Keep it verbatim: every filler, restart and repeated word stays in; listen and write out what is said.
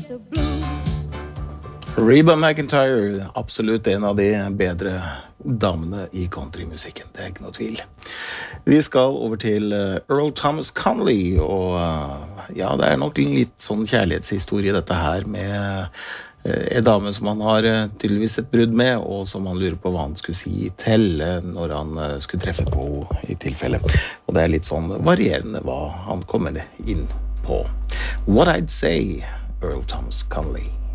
Reba McEntire, absolutt en av de bedre damene I countrymusikken, det er ikke noe tvil. Vi skal over til Earl Thomas Conley, og ja, det er nok en litt sånn kjærlighetshistorie dette her med en dame som han har tydeligvis et brudd med, og som han lurer på hva han skulle si til når han skulle treffe på I tilfelle. Og det er litt sånn varierende hva han kommer inn på. What I'd Say, Earl Thomas Conley.